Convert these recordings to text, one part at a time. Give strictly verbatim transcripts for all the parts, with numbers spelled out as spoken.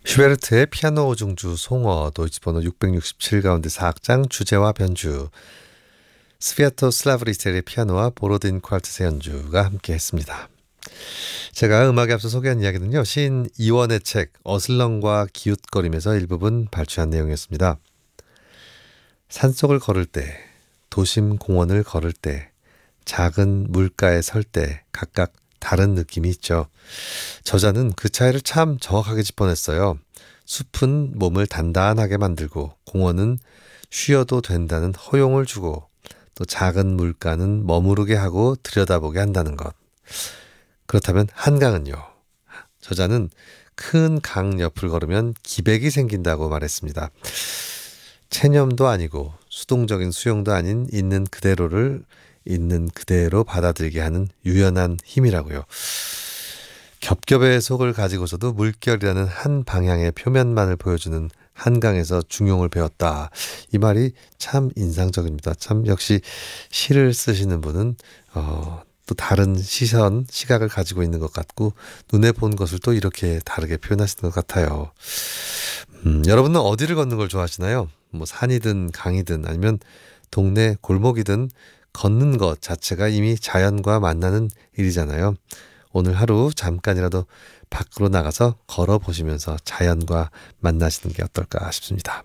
슈베르트의 피아노 오중주 송어 도이치번호 육백육십칠 가운데 사 악장 주제와 변주 스비아토 슬라브리스텔의 피아노와 보로딘 ኳ르트의 연주가 함께 했습니다. 제가 음악에 앞서 소개한 이야기는요. 시인 이원의 책 어슬렁과 기웃거림에서 일부분 발췌한 내용이었습니다. 산속을 걸을 때, 도심 공원을 걸을 때, 작은 물가에 설 때 각각 다른 느낌이 있죠. 저자는 그 차이를 참 정확하게 짚어냈어요. 숲은 몸을 단단하게 만들고 공원은 쉬어도 된다는 허용을 주고 또 작은 물가는 머무르게 하고 들여다보게 한다는 것. 그렇다면 한강은요. 저자는 큰 강 옆을 걸으면 기백이 생긴다고 말했습니다. 체념도 아니고 수동적인 수용도 아닌 있는 그대로를 있는 그대로 받아들이게 하는 유연한 힘이라고요. 겹겹의 속을 가지고서도 물결이라는 한 방향의 표면만을 보여주는 한강에서 중용을 배웠다. 이 말이 참 인상적입니다. 참 역시 시를 쓰시는 분은 어, 또 다른 시선, 시각을 가지고 있는 것 같고 눈에 본 것을 또 이렇게 다르게 표현하시는 것 같아요. 음, 여러분은 어디를 걷는 걸 좋아하시나요? 뭐 산이든 강이든 아니면 동네 골목이든 걷는 것 자체가 이미 자연과 만나는 일이잖아요. 오늘 하루 잠깐이라도 밖으로 나가서 걸어보시면서 자연과 만나시는 게 어떨까 싶습니다.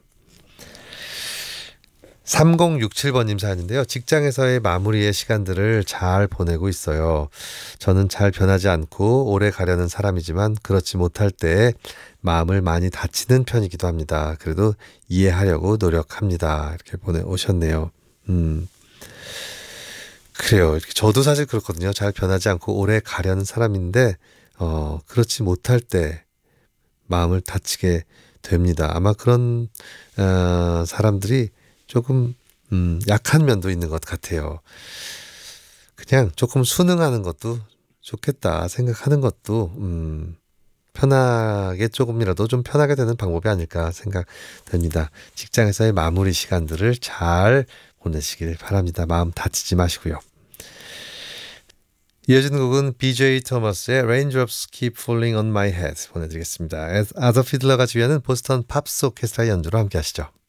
삼공육칠 번님 사연인데요. 직장에서의 마무리의 시간들을 잘 보내고 있어요. 저는 잘 변하지 않고 오래 가려는 사람이지만 그렇지 못할 때 마음을 많이 다치는 편이기도 합니다. 그래도 이해하려고 노력합니다. 이렇게 보내오셨네요. 음. 그래요. 저도 사실 그렇거든요. 잘 변하지 않고 오래 가려는 사람인데 어, 그렇지 못할 때 마음을 다치게 됩니다. 아마 그런 어, 사람들이 조금 음, 약한 면도 있는 것 같아요. 그냥 조금 순응하는 것도 좋겠다 생각하는 것도 음, 편하게 조금이라도 좀 편하게 되는 방법이 아닐까 생각됩니다. 직장에서의 마무리 시간들을 잘 보내시길 바랍니다. 마음 다치지 마시고요. 이어지는 곡은 비제이 토머스의 Raindrops Keep Falling on My Head 보내드리겠습니다. 아더 피들러가 지휘하는 보스턴 팝스 오케스트라 연주로 함께 하시죠.